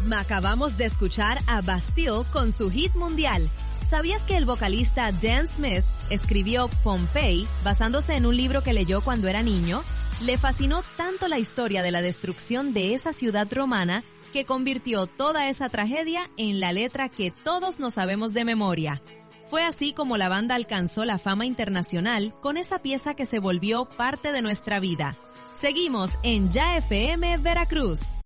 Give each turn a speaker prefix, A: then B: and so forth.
A: Acabamos de escuchar a Bastille con su hit mundial. ¿Sabías que el vocalista Dan Smith escribió Pompeii basándose en un libro que leyó cuando era niño? Le fascinó tanto la historia de la destrucción de esa ciudad romana que convirtió toda esa tragedia en la letra que todos nos sabemos de memoria. Fue así como la banda alcanzó la fama internacional con esa pieza que se volvió parte de nuestra vida. Seguimos en Ya FM Veracruz.